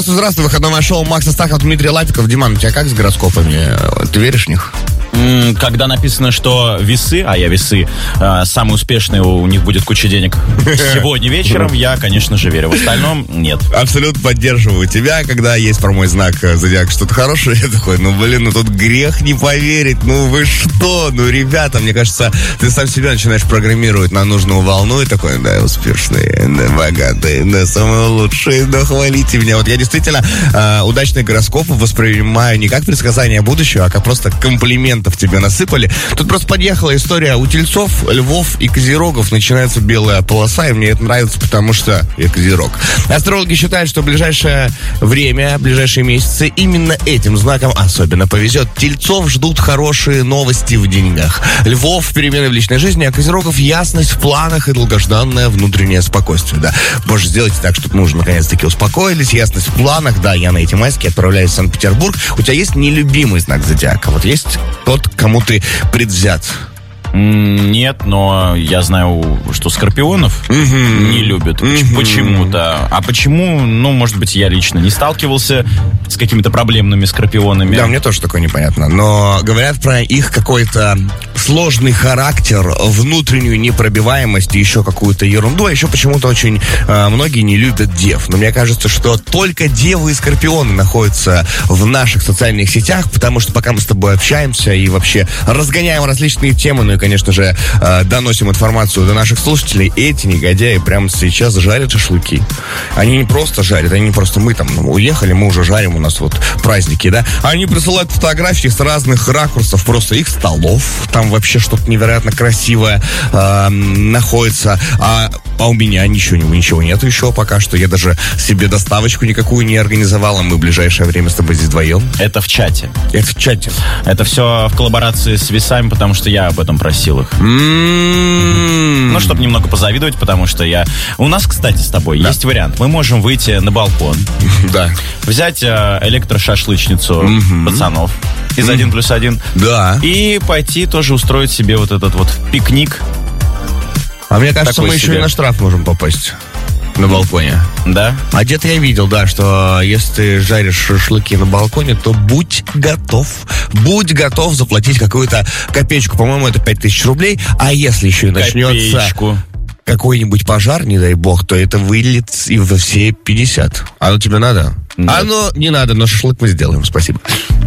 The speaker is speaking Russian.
Здравствуй, выходное шоу Макс Астахов, Дмитрий Лапиков. Диман, у тебя как с гороскопами? Ты веришь в них? Когда написано, что весы, а я весы, самые успешные, у них будет куча денег сегодня вечером, я, конечно же, верю. В остальном нет. Абсолютно поддерживаю тебя, когда есть про мой знак зодиака что-то хорошее. Я такой, тут грех не поверить. Вы что? Ребята, мне кажется, ты сам себя начинаешь программировать на нужную волну и такой, да, успешные, да, богатые, да, самые лучшие, да, хвалите меня. Вот я действительно удачные гороскопы воспринимаю не как предсказание будущего, а как просто комплимент тебе насыпали. Тут просто подъехала история у тельцов, львов и козерогов. Начинается белая полоса, и мне это нравится, потому что я козерог. Астрологи считают, что в ближайшее время, ближайшие месяцы именно этим знаком особенно повезет. Тельцов ждут хорошие новости в деньгах. Львов перемены в личной жизни, а козерогов ясность в планах и долгожданное внутреннее спокойствие. Да, боже, сделайте так, чтобы мы уже наконец-таки успокоились. Ясность в планах. Да, я на эти майские отправляюсь в Санкт-Петербург. У тебя есть нелюбимый знак зодиака? Вот есть тот, кому ты предвзят? Нет, но я знаю, что скорпионов не любят почему-то. А почему, может быть, я лично не сталкивался с какими-то проблемными скорпионами. Да, мне тоже такое непонятно. Но говорят про их какой-то сложный характер, внутреннюю непробиваемость и еще какую-то ерунду. А еще почему-то очень многие не любят дев. Но мне кажется, что только девы и скорпионы находятся в наших социальных сетях, потому что пока мы с тобой общаемся и вообще разгоняем различные темы, конечно же, доносим информацию до наших слушателей, эти негодяи прямо сейчас жарят шашлыки. Они не просто жарят, они не просто мы там уехали, мы уже жарим, у нас вот праздники, да. Они присылают фотографии с разных ракурсов, просто их столов, там вообще что-то невероятно красивое находится, а у меня ничего нет еще пока что. Я даже себе доставочку никакую не организовал, мы в ближайшее время с тобой здесь вдвоем. Это в чате. Это в чате. Это все в коллаборации с весами, потому что я об этом просил их. Чтобы немного позавидовать, потому что У нас, кстати, с тобой есть вариант. Мы можем выйти на балкон. Да. Взять электрошашлычницу пацанов из 1+1. Да. И пойти тоже устроить себе вот этот вот пикник. А мне кажется, мы еще и на штраф можем попасть. На балконе. Да? А где-то я видел, да, что если ты жаришь шашлыки на балконе, то будь готов заплатить какую-то копеечку. По-моему, это 5000 рублей. А если еще и начнется какой-нибудь пожар, не дай бог, то это выльет и во все 50. Оно тебе надо? Нет. Оно не надо, но шашлык мы сделаем. Спасибо.